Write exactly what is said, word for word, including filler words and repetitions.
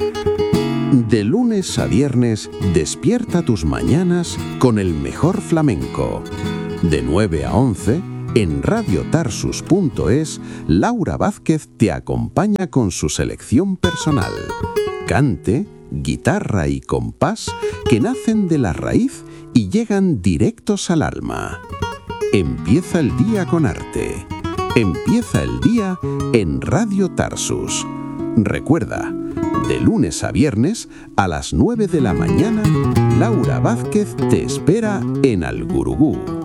De lunes a viernes, despierta tus mañanas con el mejor flamenco. De nueve a once, en radio tarsus punto es, Laura Vázquez te acompaña con su selección personal. Cante, guitarra y compás que nacen de la raíz y llegan directos al alma. Empieza el día con arte. Empieza el día en Radio Tarsus. Recuerda, de lunes a viernes, a las nueve de la mañana, Laura Vázquez te espera en Al Gurugú.